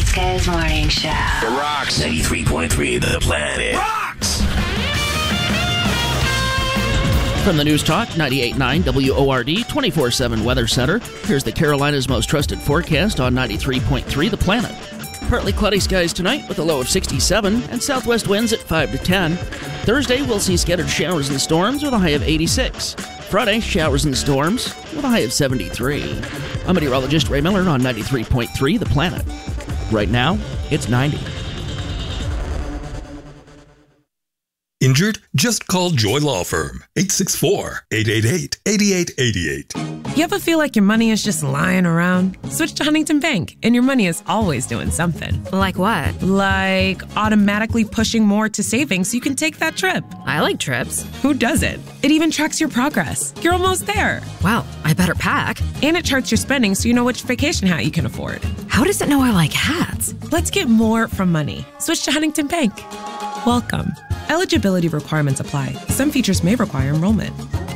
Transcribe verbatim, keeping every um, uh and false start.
Fresca's Morning Show. It rocks. ninety-three point three The Planet. Rocks! From the News Talk ninety-eight point nine W O R D twenty-four seven Weather Center, here's the Carolinas' most trusted forecast on ninety-three point three The Planet. Partly cloudy skies tonight with a low of sixty-seven and southwest winds at five to ten. Thursday, we'll see scattered showers and storms with a high of eighty-six. Friday, showers and storms with a high of seventy-three. I'm meteorologist Ray Miller on ninety-three point three The Planet. Right now, it's ninety. Injured? Just call Joy Law Firm, eight six four, eight eight eight, eight eight eight eight. You ever feel like your money is just lying around? Switch to Huntington Bank, and your money is always doing something. Like what? Like automatically pushing more to savings so you can take that trip. I like trips. Who doesn't? It even tracks your progress. You're almost there. Wow, I better pack. And it charts your spending so you know which vacation hat you can afford. How does it know I like hats? Let's get more from money. Switch to Huntington Bank. Welcome. Eligibility requirements apply. Some features may require enrollment.